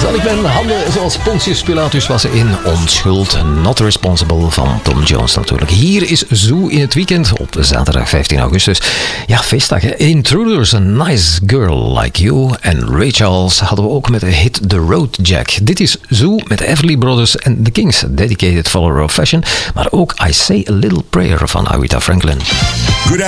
Zal ik mijn handen zoals Pontius Pilatus wassen in Onschuld, Not Responsible van Tom Jones natuurlijk. Hier is Zoo in het weekend op zaterdag 15 augustus. Ja, feestdag. Hè? Intruders, A Nice Girl Like You. En Ray Charles hadden we ook met de hit The Road Jack. Dit is Zoo met de Everly Brothers en The Kings, Dedicated Follower of Fashion. Maar ook I Say a Little Prayer van Aretha Franklin.